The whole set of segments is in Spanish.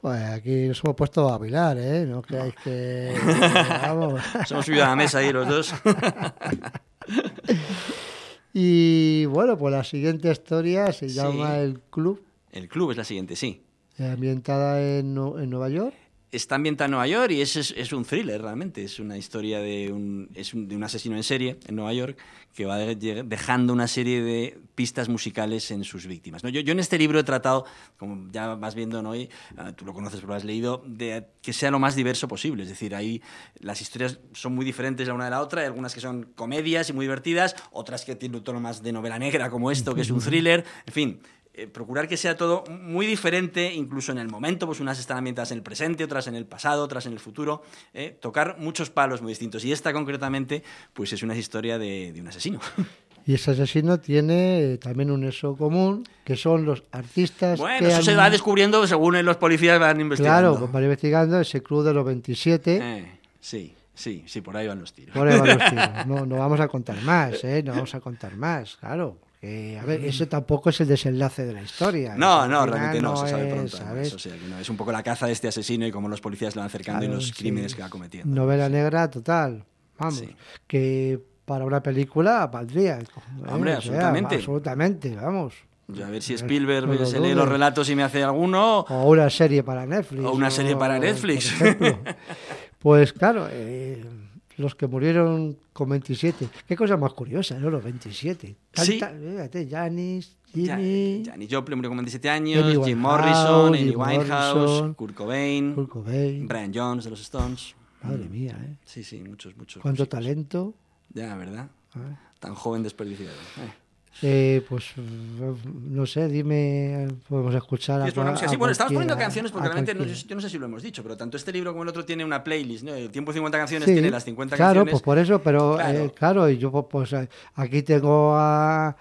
Pues aquí nos hemos puesto a bailar, ¿eh? No creáis que... Vamos. Somos subido a la mesa ahí los dos. Y bueno, pues la siguiente historia se llama Sí. El Club, El club es la siguiente, sí. ambientada en Nueva York. Está ambientada en Nueva York y es un thriller realmente. Es una historia de un asesino en serie en Nueva York que va dejando una serie de pistas musicales en sus víctimas, ¿no? Yo en este libro he tratado, como ya vas viendo, ¿no? Hoy, tú lo conoces pero lo has leído, de que sea lo más diverso posible. Es decir, ahí las historias son muy diferentes la una de la otra. Hay algunas que son comedias y muy divertidas, otras que tienen un tono más de novela negra como esto, que es un thriller. En fin, procurar que sea todo muy diferente, incluso en el momento, pues unas están ambientadas en el presente, otras en el pasado, otras en el futuro, tocar muchos palos muy distintos. Y esta concretamente, pues es una historia de un asesino. Y ese asesino tiene también un nexo común, que son los artistas Bueno, que eso se va descubriendo según los policías van investigando. Claro, pues van investigando ese club de los 27. Sí, por ahí van los tiros. Por ahí van los tiros. No vamos a contar más, ¿eh? No vamos a contar más, claro. A ver, ese tampoco es el desenlace de la historia. No, Al final realmente no, se sabe pronto. ¿sabes? Eso sí, no, es un poco la caza de este asesino y cómo los policías lo van acercando Claro, y los crímenes sí. que va cometiendo. Novela negra total, vamos. Sí. Que para una película valdría. Hombre, absolutamente. Absolutamente, vamos. A ver si Spielberg No lo se lee dudes. los relatos y me hace alguno. O una serie para Netflix. O una serie para Netflix. Por ejemplo. Pues claro, los que murieron con 27. Qué cosa más curiosa, ¿no? Los 27. Sí. Fíjate, Janis, Jimmy, Janis Joplin murió con 27 años, Amy Jim Winehouse, Morrison, Amy Jim Winehouse, Morrison, Kurt Cobain, Kurt Cobain. Brian Jones de los Stones. Madre mía, ¿eh? Sí, muchos. Cuánto músicos. talento. Ya, ¿verdad? Ah. Tan joven desperdiciado. Pues no sé, dime, podemos escuchar Sí, bueno, estamos poniendo canciones porque realmente cualquiera. yo no sé si lo hemos dicho, pero tanto este libro como el otro tiene una playlist, ¿no? El Tiempo 50 canciones Sí, tiene las 50 claro, canciones. pues por eso, pero Claro. claro, y yo pues aquí tengo a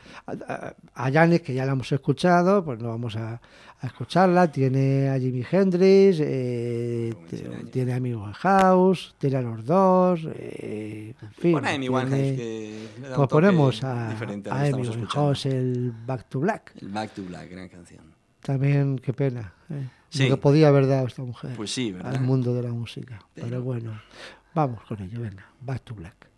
Janis, que ya la hemos escuchado, pues no vamos a escucharla, tiene a Jimi Hendrix, tiene a Amy Winehouse, tiene a los dos, en fin. Pon a Amy Winehouse, que le da un Pues toque ponemos a diferente a lo Amy que estamos escuchando. Winehouse, el Back to Black. El Back to Black, gran canción. También, qué pena, Sí. lo que podía haber dado esta mujer Pues sí, ¿verdad? al mundo de la música. Pero Pero bueno, vamos con ello, venga, Back to Black.